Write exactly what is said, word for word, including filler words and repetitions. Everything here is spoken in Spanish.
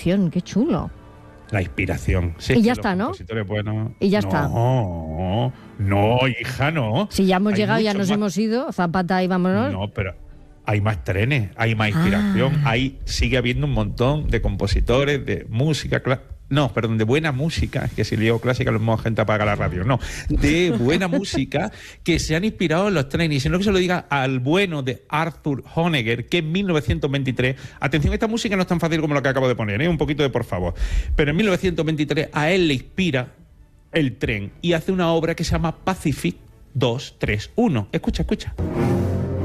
inspiración, qué chulo. La inspiración. Sí, y ya los está, ¿no? Buenos, y ya no, está. No, no, hija, no. Si ya hemos hay llegado, ya nos más... hemos ido, Zapata y vámonos. No, pero hay más trenes, hay más inspiración, ah. hay, sigue habiendo un montón de compositores, de música, no, perdón, de buena música, que si digo clásica, lo mismo gente apaga la radio, no, de buena música que se han inspirado en los trenes. Y si no, que se lo diga al bueno de Arthur Honegger, que en mil novecientos veintitrés, atención, esta música no es tan fácil como lo que acabo de poner, ¿eh? Un poquito de por favor, pero en mil novecientos veintitrés a él le inspira el tren y hace una obra que se llama Pacific dos tres uno. Escucha, escucha.